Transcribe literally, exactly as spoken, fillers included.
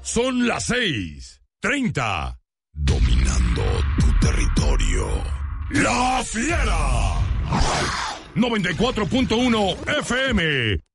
Son las seis treinta. Dominando tu territorio. La Fiera. noventa y cuatro punto uno F M.